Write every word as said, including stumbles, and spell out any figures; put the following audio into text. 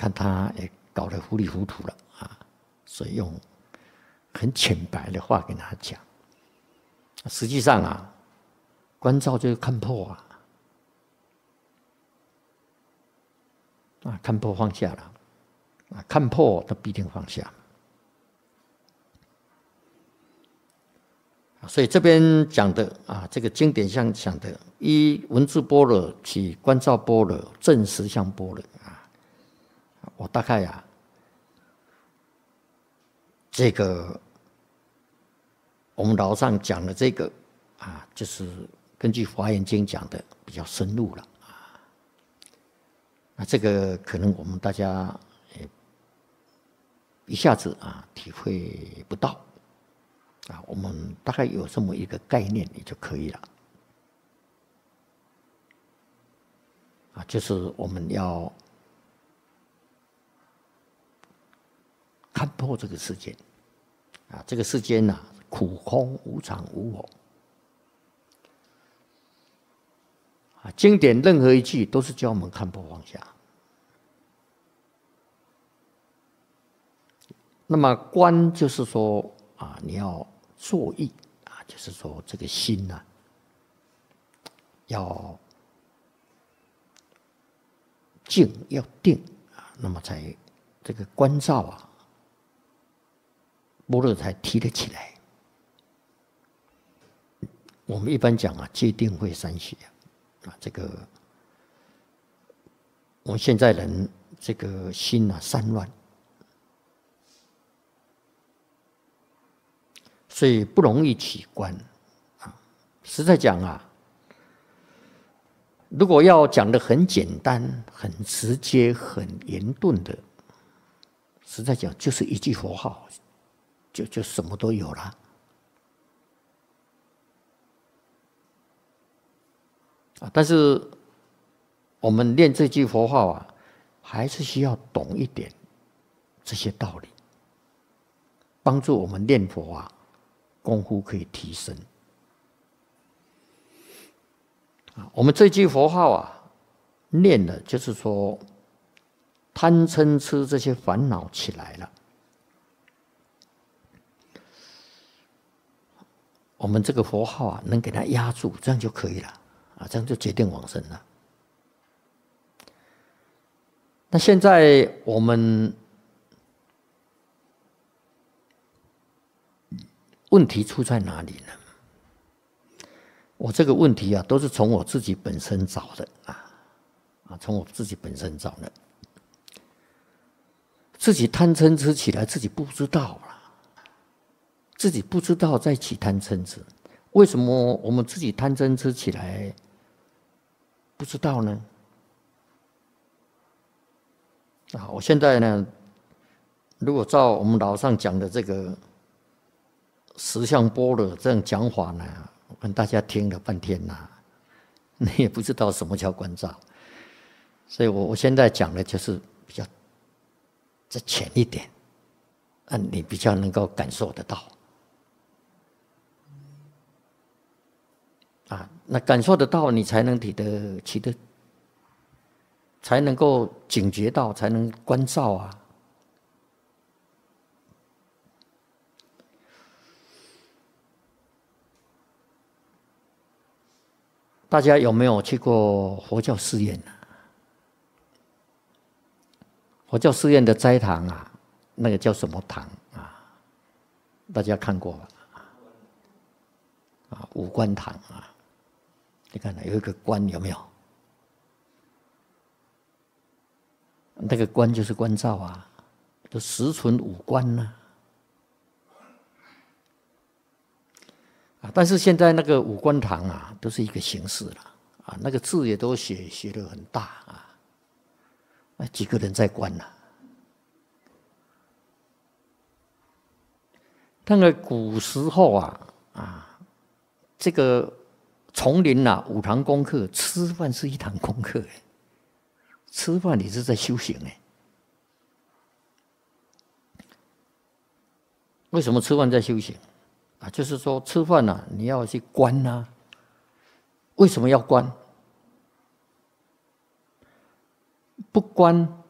看他也搞得糊里糊涂了啊，所以用很浅白的话跟他讲。实际上啊，关照就是看破啊，啊，看破放下了，啊，看破他必定放下。所以这边讲的啊，这个经典上讲的，依文字般若起观照般若，证实相般若啊。我大概啊，这个我们老上讲的这个啊，就是根据《华严经》讲的比较深入了啊。那这个可能我们大家也一下子啊体会不到。啊，我们大概有这么一个概念，也就可以了。啊，就是我们要看破这个世间。啊，这个世间呐、啊，苦空无常无我。啊，经典任何一句都是教我们看破放下。那么观就是说啊，你要作意啊，就是说这个心呐、啊，要静要定啊，那么才这个观照啊，般若才提得起来。我们一般讲啊，戒定慧三学啊，这个我们现在人这个心啊散乱。所以不容易起观啊。实在讲啊，如果要讲得很简单、很直接、很严顿的，实在讲就是一句佛号，就就什么都有了。啊，但是我们念这句佛号啊，还是需要懂一点这些道理，帮助我们念佛啊。功夫可以提升啊！我们这句佛号啊，念了就是说，贪嗔痴这些烦恼起来了，我们这个佛号啊，能给它压住，这样就可以了啊，这样就决定往生了。那现在我们问题出在哪里呢？我这个问题啊，都是从我自己本身找的啊，啊，从我自己本身找的。自己贪嗔痴起来，自己不知道了，自己不知道在起贪嗔痴。为什么我们自己贪嗔痴起来不知道呢？啊，我现在呢，如果照我们老上讲的这个实相般若这样讲法呢，我跟大家听了半天呐、啊，你也不知道什么叫观照，所以我我现在讲的就是比较再浅一点，啊，你比较能够感受得到，啊，那感受得到，你才能提得起得，才能够警觉到，才能观照啊。大家有没有去过佛教寺院呢？佛教寺院的斋堂啊，那个叫什么堂啊？大家看过吧？啊，五观堂啊，你看有一个观有没有？那个观就是观照啊，都十存五观呢、啊。啊，但是现在那个五观堂啊，都是一个形式了啊，那个字也都写写得很大啊，那几个人在观呢、啊？那个古时候啊啊，这个丛林啊，五堂功课，吃饭是一堂功课哎，吃饭你是在修行哎。为什么吃饭在修行？啊，就是说吃饭啊，你要去观啊。为什么要观？不观